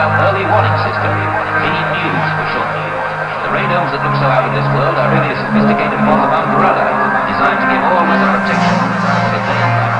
out early warning system, Mini News for short. The radomes that look so out of this world are really a sophisticated form of umbrella, designed to give all weather protection, but then